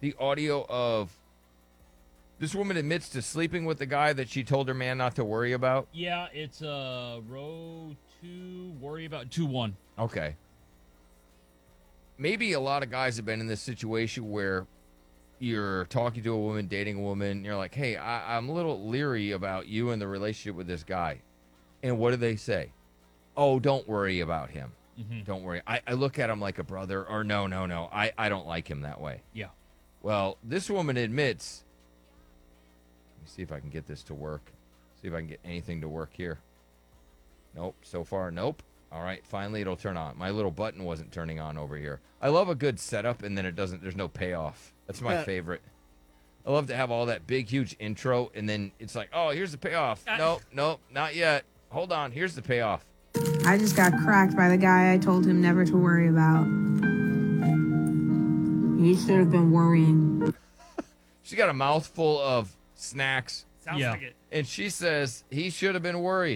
the audio of this woman admits to sleeping with the guy that she told her man not to worry about? Yeah, it's row 2, worry about 2-1. Okay. Maybe a lot of guys have been in this situation where you're talking to a woman, dating a woman, and you're like, hey, I'm a little leery about you and the relationship with this guy. And what do they say? Oh, don't worry about him. Don't worry. I look at him like a brother, or no. I don't like him that way. Yeah. Well, this woman admits. Let me see if I can get this to work. See if I can get anything to work here. Nope. So far, nope. All right. Finally, it'll turn on. My little button wasn't turning on over here. I love a good setup, and then it doesn't. There's no payoff. That's my favorite. I love to have all that big, huge intro, and then it's like, oh, here's the payoff. Nope, not yet. Hold on. Here's the payoff. I just got cracked by the guy I told him never to worry about. He should have been worrying. She got a mouthful of snacks. Sounds like it. And she says he should have been worried.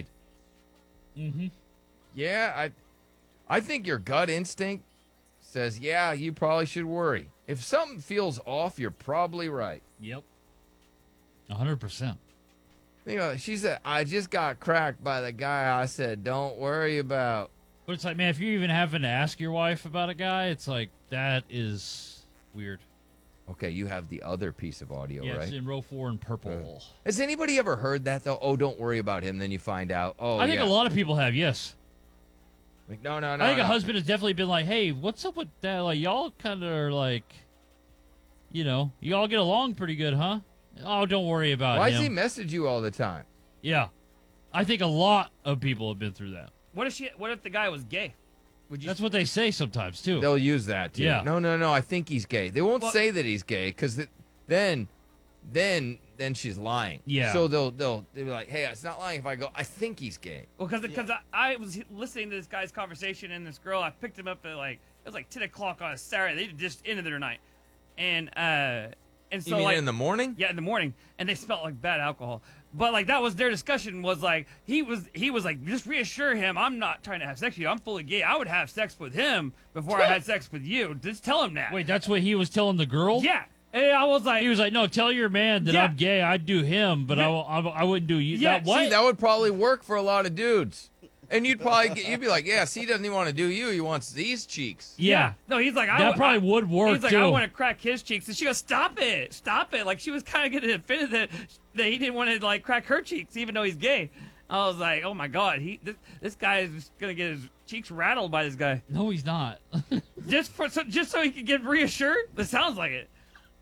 Yeah, I think your gut instinct says, yeah, you probably should worry. If something feels off, you're probably right. Yep. 100%. You know, she said, I just got cracked by the guy I said don't worry about. But it's like, man, if you're even having to ask your wife about a guy, it's like, that is weird. Okay, you have the other piece of audio, Yeah, right? it's in row 4 in purple. Has anybody ever heard that, though? Oh, don't worry about him. Then you find out. Oh, I think a lot of people have, yes. Like, no. I think a husband has definitely been like, hey, what's up with that? Like, y'all kind of are like, you know, you all get along pretty good, huh? Oh, don't worry about Why him. does he message you all the time? Yeah. I think a lot of people have been through that. What if the guy was gay? Would you? That's what they say sometimes, too. They'll use that, too. Yeah. No, I think he's gay. They won't Well- say that he's gay, because then she's lying. Yeah. So they'll be like, hey, it's not lying if I go, I think he's gay. Well, because I was listening to this guy's conversation and this girl. I picked him up at it was like 10 o'clock on a Saturday. They just ended their night, and so You mean like in the morning? yeah, in the morning, and they smelled like bad alcohol. But like that was their discussion was like he was like, just reassure him I'm not trying to have sex with you. I'm fully gay. I would have sex with him before I had sex with you. Just tell him that. Wait, that's what he was telling the girl? Yeah. And I was like, He was like, no, tell your man that Yeah. I'm gay. I'd do him, but I wouldn't do you. Yeah, That, what? See, that would probably work for a lot of dudes. And you'd be like, yeah, see, he doesn't even want to do you. He wants these cheeks. yeah. No, he's like, That probably would work, He's like, too. I want to crack his cheeks, and she goes, stop it. Like she was kind of getting offended that he didn't want to like crack her cheeks, even though he's gay. I was like, oh my god, this guy is just gonna get his cheeks rattled by this guy No, he's not. just so he can get reassured. That sounds like it.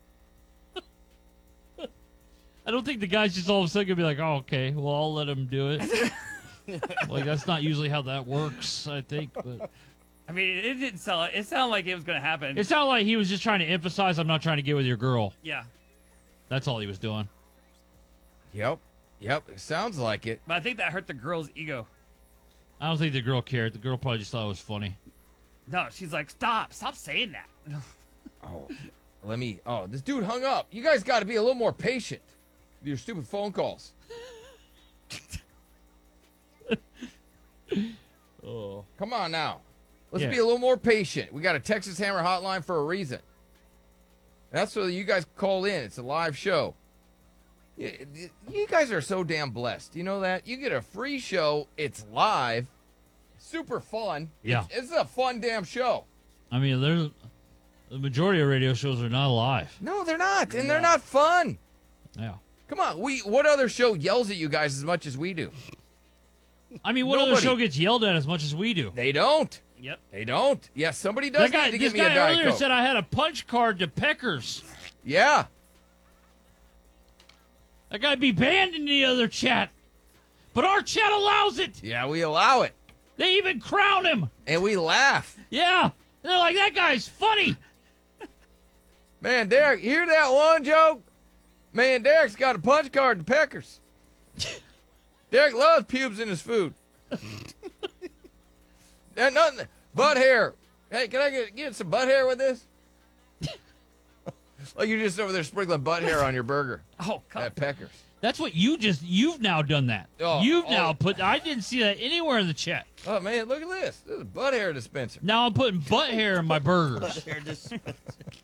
I don't think the guy's just all of a sudden going to be like, oh, okay, well, I'll let him do it. Like, that's not usually how that works, I think. But I mean, it didn't sound. It sounded like it was gonna happen. it sounded like he was just trying to emphasize, I'm not trying to get with your girl. Yeah, That's all he was doing. Yep. It sounds like it. but I think that hurt the girl's ego. I don't think the girl cared. The girl probably just thought it was funny. No, she's like, stop saying that. Oh, this dude hung up. You guys got to be a little more patient with your stupid phone calls. Oh. Come on now. Let's Yeah. be a little more patient. We got a Texas Hammer hotline for a reason. That's so you guys call in. It's a live show. You guys are so damn blessed. You know that? You get a free show. It's live. Super fun. Yeah. It's a fun damn show. I mean, the majority of radio shows are not live. No, they're not. And they're not fun. Yeah. Come on. What other show yells at you guys as much as we do? I mean, what other Nobody. show gets yelled at as much as we do? They don't. Yep. They don't. Yeah, somebody does need to This give me a guy Diet earlier Coke. said I had a punch card to Peckers. Yeah. That guy be banned in the other chat. But our chat allows it. Yeah, we allow it. They even crown him. And we laugh. Yeah. They're like, that guy's funny. Man, Derek, you hear that one joke? Man, Derek's got a punch card to Peckers. Derek loves pubes in his food. That nothing. Butt hair. Hey, can I get some butt hair with this? Like you're just over there sprinkling butt hair on your burger Oh, come at Peckers. That's what you've now done that. Oh, You've oh. now put, I didn't see that anywhere in the chat. Oh, man, look at this. This is a butt hair dispenser. Now I'm putting butt hair in my burgers.